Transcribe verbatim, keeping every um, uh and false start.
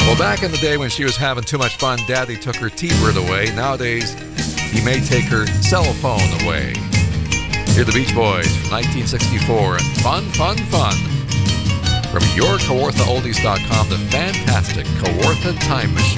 Well, back in the day when she was having too much fun, Daddy took her T-Bird away. Nowadays, he may take her cell phone away. Here are the Beach Boys from nineteen sixty-four. And fun, fun, fun. From your Kawartha Oldies dot com, the fantastic Kawartha Time Machine.